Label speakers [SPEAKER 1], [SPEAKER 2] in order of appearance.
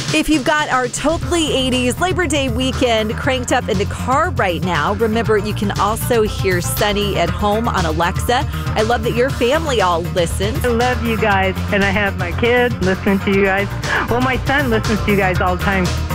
[SPEAKER 1] If you've got our Totally 80s Labor Day weekend cranked up in the car right now, remember you can also hear Sunny at home on Alexa. I love that your family all listens.
[SPEAKER 2] I love you guys, and I have my kids listening to you guys. Well, my son listens to you guys all the time.